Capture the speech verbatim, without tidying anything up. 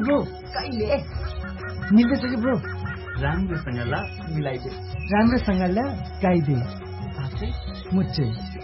Bro कहिले मिल्दैछ कि bro? राम्रोसँग ल मिलाइदे। राम्रोसँग ल गाइदे। साँच्चै मुच्चै